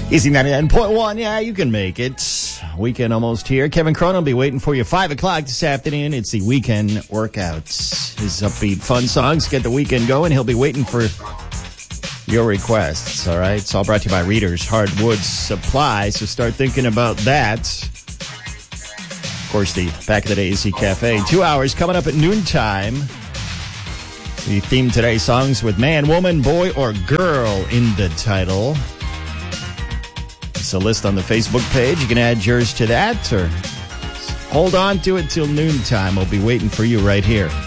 Easy 99.1, yeah, you can make it. Weekend almost here. Kevin Cronin will be waiting for you 5 o'clock this afternoon. It's the weekend workouts. His upbeat fun songs get the weekend going. He'll be waiting for your requests, all right? It's all brought to you by Reader's Hardwood Supply, so start thinking about that. Of course, the Back of the Day AC Cafe. 2 hours coming up at noontime. The theme today, songs with man, woman, boy, or girl in the title. It's a list on the Facebook page. You can add yours to that or hold on to it till noontime. We'll be waiting for you right here.